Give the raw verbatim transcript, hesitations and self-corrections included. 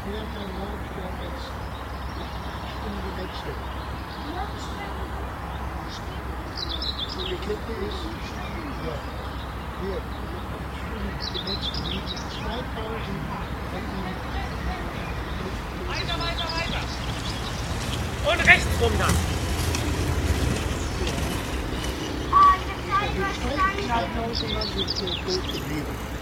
fährt dann läuft der jetzt in die nächste. Und die Klippe ist, ja, hier, die nächste liegt zweitausend. Weiter, weiter, weiter. Und rechts rum dann. Die zweitausend sind hier tot geblieben.